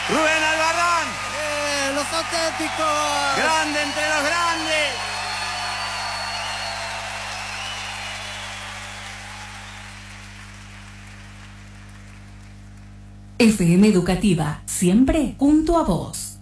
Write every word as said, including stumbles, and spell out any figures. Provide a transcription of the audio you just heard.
Rubén Albarrán. Eh, los auténticos. Grande entre los grandes. F M Educativa, siempre junto a vos.